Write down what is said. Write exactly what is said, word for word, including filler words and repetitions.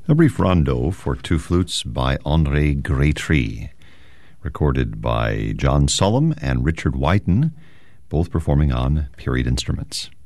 A brief rondo for two flutes by André Grétry, recorded by John Sullum and Richard Whiten, both performing on period instruments.